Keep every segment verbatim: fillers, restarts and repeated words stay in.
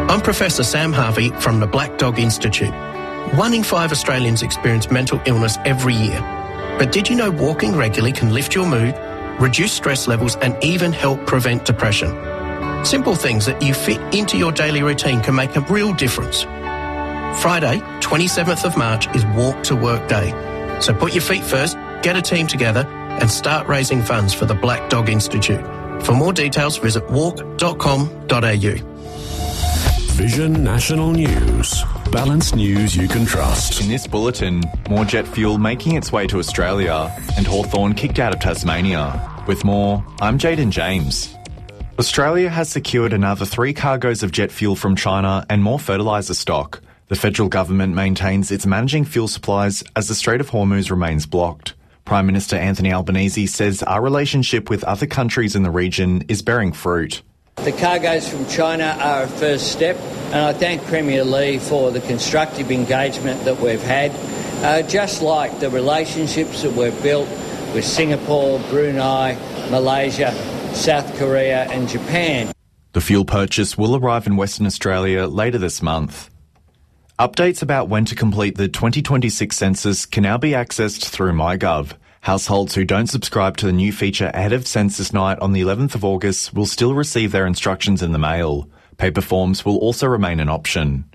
I'm Professor Sam Harvey from the Black Dog Institute. One in five Australians experience mental illness every year. But did you know walking regularly can lift your mood, reduce stress levels and even help prevent depression? Simple things that you fit into your daily routine can make a real difference. Friday, twenty-seventh of March is Walk to Work Day. So put your feet first, get a team together and start raising funds for the Black Dog Institute. For more details, visit walk dot com dot a u. Vision National News. Balanced news you can trust. In this bulletin, more jet fuel making its way to Australia and Hawthorn kicked out of Tasmania. With more, I'm Jaden James. Australia has secured another three cargoes of jet fuel from China and more fertiliser stock. The federal government maintains it's managing fuel supplies as the Strait of Hormuz remains blocked. Prime Minister Anthony Albanese says our relationship with other countries in the region is bearing fruit. The cargoes from China are a first step, and I thank Premier Lee for the constructive engagement that we've had, uh, just like the relationships that we've built with Singapore, Brunei, Malaysia, South Korea and Japan. The fuel purchase will arrive in Western Australia later this month. Updates about when to complete the twenty twenty-six census can now be accessed through MyGov. Households who don't subscribe to the new feature ahead of census night on the eleventh of August will still receive their instructions in the mail. Paper forms will also remain an option.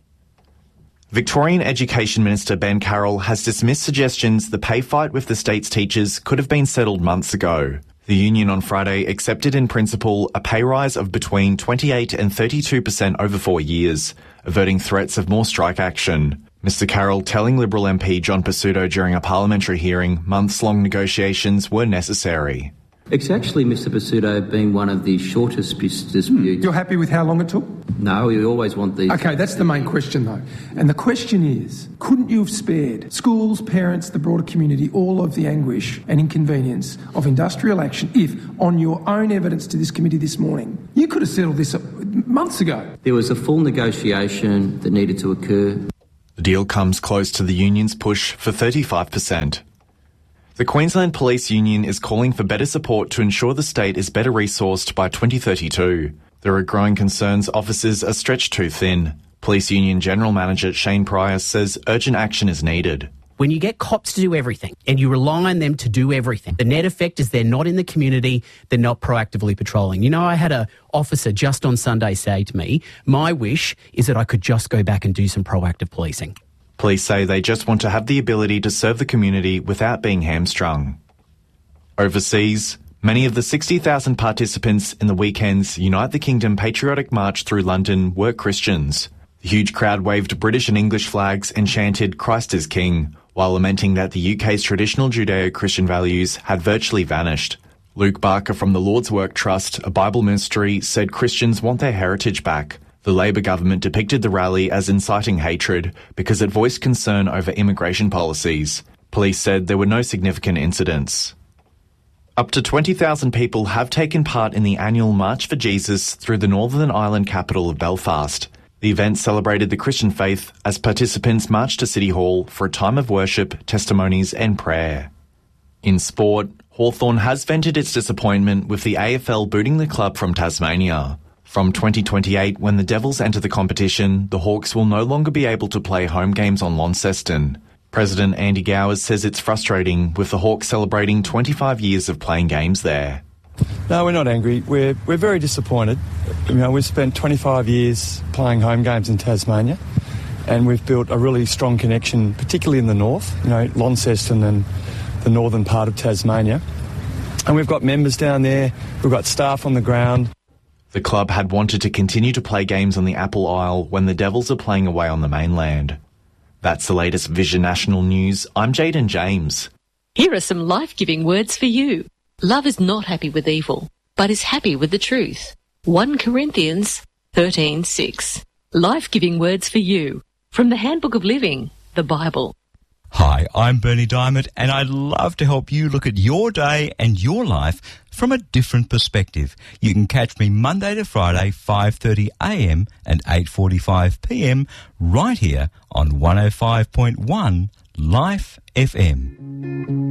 Victorian Education Minister Ben Carroll has dismissed suggestions the pay fight with the state's teachers could have been settled months ago. The union on Friday accepted in principle a pay rise of between twenty-eight and thirty-two percent over four years, averting threats of more strike action. Mr Carroll telling Liberal M P John Pesutto during a parliamentary hearing months-long negotiations were necessary. It's actually, Mr Pesutto, been one of the shortest disputes. You're happy with how long it took? No, we always want these... OK, that's the main question, though. And the question is, couldn't you have spared schools, parents, the broader community, all of the anguish and inconvenience of industrial action if, on your own evidence to this committee this morning, you could have settled this months ago? There was a full negotiation that needed to occur. The deal comes close to the union's push for thirty-five percent. The Queensland Police Union is calling for better support to ensure the state is better resourced by twenty thirty-two. There are growing concerns officers are stretched too thin. Police Union General Manager Shane Pryor says urgent action is needed. When you get cops to do everything and you rely on them to do everything, the net effect is they're not in the community, they're not proactively patrolling. You know, I had an officer just on Sunday say to me, my wish is that I could just go back and do some proactive policing. Police say they just want to have the ability to serve the community without being hamstrung. Overseas, many of the sixty thousand participants in the weekend's Unite the Kingdom Patriotic March through London were Christians. The huge crowd waved British and English flags and chanted Christ is King, while lamenting that the U K's traditional Judeo-Christian values had virtually vanished. Luke Barker from the Lord's Work Trust, a Bible ministry, said Christians want their heritage back. The Labor government depicted the rally as inciting hatred because it voiced concern over immigration policies. Police said there were no significant incidents. Up to twenty thousand people have taken part in the annual March for Jesus through the Northern Ireland capital of Belfast. The event celebrated the Christian faith as participants marched to City Hall for a time of worship, testimonies and prayer. In sport, Hawthorn has vented its disappointment with the A F L booting the club from Tasmania. From twenty twenty-eight, when the Devils enter the competition, the Hawks will no longer be able to play home games on Launceston. President Andy Gowers says it's frustrating, with the Hawks celebrating twenty-five years of playing games there. No, we're not angry. We're we're very disappointed. You know, we've spent twenty-five years playing home games in Tasmania, and we've built a really strong connection, particularly in the north, you know, Launceston and the northern part of Tasmania. And we've got members down there, we've got staff on the ground. The club had wanted to continue to play games on the Apple Isle when the Devils are playing away on the mainland. That's the latest Vision National News. I'm Jaden James. Here are some life-giving words for you. Love is not happy with evil, but is happy with the truth. First Corinthians thirteen six. Life-giving words for you from the Handbook of Living, the Bible. Hi, I'm Bernie Diamond, and I'd love to help you look at your day and your life from a different perspective. You can catch me Monday to Friday, five thirty a m and eight forty-five p m right here on one oh five point one Life F M.